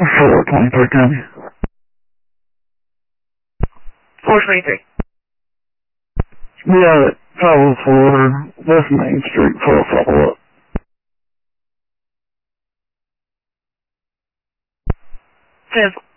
Sure, 23 County. 423. Yeah, travel for West Main Street for a follow-up. Says